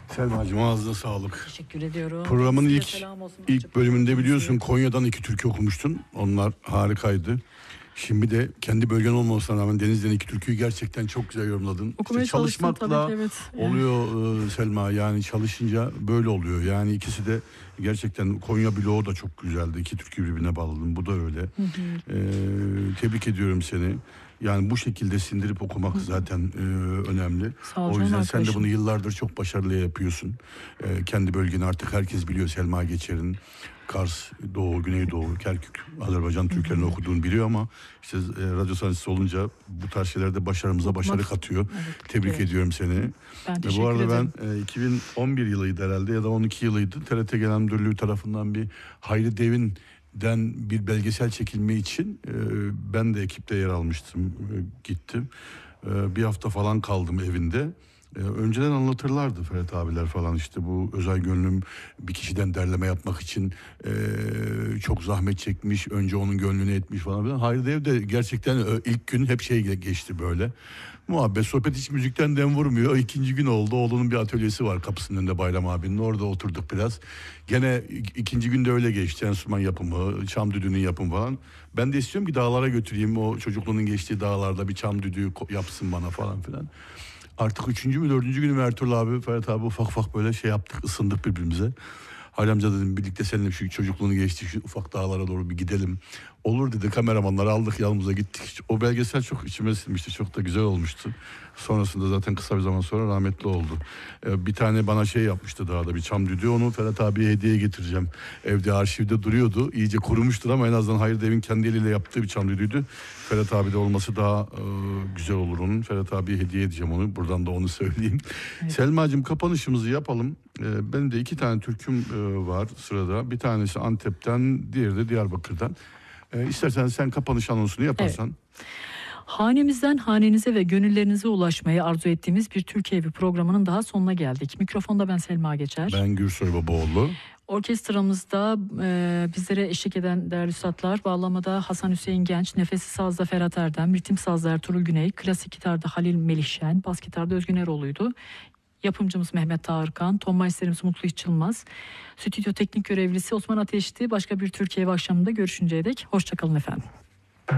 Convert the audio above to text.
Selma'cığım ağzına sağlık. Teşekkür ediyorum. Programın Size ilk bölümünde biliyorsun Konya'dan 2 türkü okumuştun. Onlar harikaydı. Şimdi de kendi bölgen olmamasına rağmen Denizli'den 2 türküyü gerçekten çok güzel yorumladın. Okumaya İşte çalışmakla tabii ki, evet. oluyor Selma, yani çalışınca böyle oluyor. Yani ikisi de gerçekten, Konya bloğu da çok güzeldi. 2 türkü birbirine bağladın. Bu da öyle. Tebrik ediyorum seni. Yani bu şekilde sindirip okumak zaten önemli. O yüzden sen de bunu yıllardır çok başarılı yapıyorsun. Kendi bölgeni artık herkes biliyor, Selma Geçer'in. Kars, Doğu, Güneydoğu, Kerkük, Azerbaycan Türklerini okuduğunu biliyor ama işte radyo sanatçısı olunca bu tarz şeylerde başarımıza başarı katıyor. Evet, tebrik ediyorum seni. Ben teşekkür bu arada ederim. Ben 2011 yılıydı herhalde ya da 12 yılıydı. TRT Genel Müdürlüğü tarafından bir Hayri Devin'den bir belgesel çekilme için ben de ekipte yer almıştım, gittim. Bir hafta falan kaldım evinde. Önceden anlatırlardı Ferhat abiler falan, işte bu Özay Gönlüm bir kişiden derleme yapmak için çok zahmet çekmiş, önce onun gönlünü etmiş falan filan. Hayri Dev de gerçekten ilk gün hep geçti böyle. Muhabbet, sohbet, hiç müzikten dem vurmuyor. İkinci gün oldu, oğlunun bir atölyesi var kapısının önünde, Bayram abinin, orada oturduk biraz. Gene ikinci günde öyle geçti, enstrüman yapımı, çam düdüğünün yapımı falan. Ben de istiyorum ki dağlara götüreyim, o çocukluğunun geçtiği dağlarda bir çam düdüğü yapsın bana falan filan. Artık 3. mü 4. günü Ertuğrul abi, Ferhat abi ufak böyle şey yaptık, ısındık birbirimize. Halil amca dedim, birlikte seninle şu çocukluğunu geçtik, şu ufak dağlara doğru bir gidelim. Olur dedi, kameramanları aldık yanımıza gittik. O belgesel çok içime sinmişti, çok da güzel olmuştu. Sonrasında zaten kısa bir zaman sonra rahmetli oldu. Bir tane bana şey yapmıştı dağda, bir çam düdüğü, onu Ferhat abiye hediye getireceğim. Evde arşivde duruyordu, iyice kurumuştur ama en azından Hayri Devin kendi eliyle yaptığı bir çam düdüğüydü. Ferhat abi de olması daha güzel olur onun. Ferhat abiye hediye edeceğim onu, buradan da onu söyleyeyim. Evet. Selma'cığım, kapanışımızı yapalım. Benim de 2 tane türküm var sırada. Bir tanesi Antep'ten, diğeri de Diyarbakır'dan. İstersen sen kapanış anonsunu yaparsan. Evet. Hanemizden hanenize ve gönüllerinize ulaşmayı arzu ettiğimiz bir Türkiye Evi programının daha sonuna geldik. Mikrofonda ben Selma Geçer. Ben Gürsoy Babaoğlu. Orkestramızda bizlere eşlik eden değerli üstadlar: bağlamada Hasan Hüseyin Genç, nefesi sazda Ferhat Erdem, ritim sazda Ertuğrul Güney, klasik gitarda Halil Melihşen, bas gitarda Özgün Eroğlu'ydu. Yapımcımız Mehmet Tağırkan, ton masterimiz Mutlu İçilmaz, stüdyo teknik görevlisi Osman Ateş'ti. Başka bir Türkiye Evi akşamında görüşünceye dek hoşçakalın efendim.